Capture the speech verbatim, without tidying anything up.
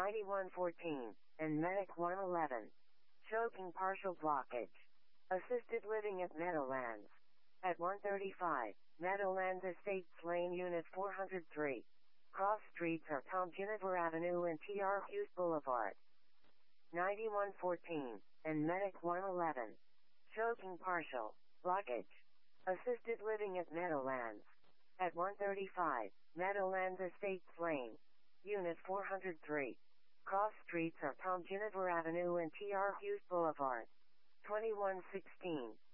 ninety-one fourteen, and Medic one eleven. Choking partial blockage. Assisted living at Meadowlands. At one thirty-five, Meadowlands Estates Lane Unit four oh three. Cross streets are Tom Juniper Avenue and T R Hughes Boulevard. ninety-one fourteen, and Medic one eleven. Choking partial blockage. Assisted living at Meadowlands. At one thirty-five, Meadowlands Estates Lane. Unit four oh three. Cross streets are Tom Juniper Avenue and T R Hughes Boulevard. twenty-one sixteen,